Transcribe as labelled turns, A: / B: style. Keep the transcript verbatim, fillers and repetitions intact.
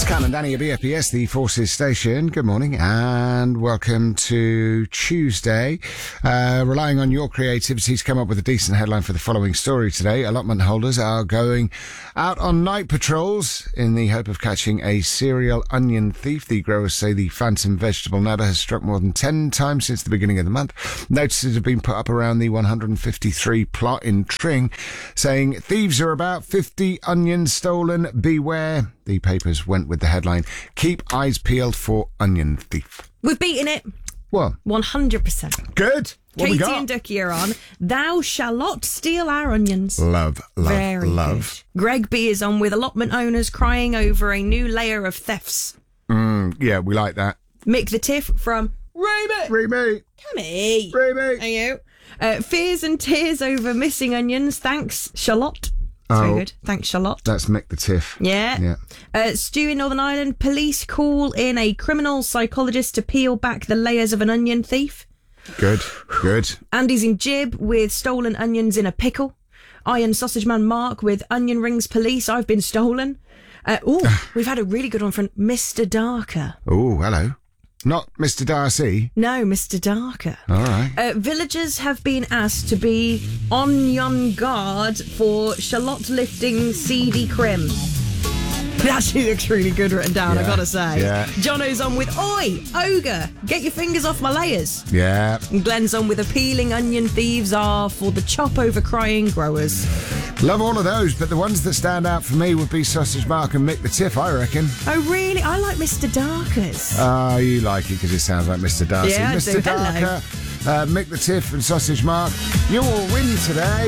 A: Cam and Danny at B F B S, the Forces Station. Good morning and welcome to Tuesday. Uh, relying on your creativity to come up with a decent headline for the following story today. Allotment holders are going out on night patrols in the hope of catching a serial onion thief. The growers say the phantom vegetable nabber has struck more than ten times since the beginning of the month. Notices have been put up around the one hundred fifty-three plot in Tring, saying thieves are about fifty onions stolen. Beware. The papers went with the headline, keep eyes peeled for onion thief.
B: We've beaten it.
A: What?
B: one hundred percent.
A: Good. What
B: Katie
A: we got?
B: and Ducky are on. Thou shalt not steal our onions.
A: Love, love,
B: Very
A: love.
B: good. Greg B is on with allotment owners crying over a new layer of thefts.
A: Mm, yeah, we like that.
B: Mick the Tiff from Remy.
A: Remy.
B: Cammy.
A: Remy.
B: Are you? Uh, fears and tears over missing onions. Thanks, Charlotte. That's
A: Oh.
B: very good. Thanks, Charlotte.
A: That's Mick the Tiff.
B: Yeah.
A: Yeah.
B: Uh, Stu in Northern Ireland. Police call in a criminal psychologist to peel back the layers of an onion thief.
A: Good, good.
B: Andy's in Jib with stolen onions in a pickle. Iron Sausage Man Mark with onion rings police. I've been stolen. Uh, oh, we've had a really good one from Mister Darker.
A: Oh, hello. Not Mister Darcy.
B: No, Mister Darker.
A: All right.
B: Uh, villagers have been asked to be on yon guard for shallot lifting seedy crim. It actually looks really good written down,
A: Yeah,
B: I gotta say.
A: yeah.
B: Jono's on with, oi, ogre, get your fingers off my layers.
A: Yeah.
B: And Glenn's on with appealing onion thieves are for the chop over crying growers.
A: Love all of those, but the ones that stand out for me would be Sausage Mark and Mick the Tiff, I reckon.
B: Oh, really? I like Mister Darkers.
A: Ah, you like it because it sounds like Mister Darcy.
B: Yeah, I
A: Mister
B: do. Hello.
A: Darker, uh, Mick the Tiff and Sausage Mark, you will win today.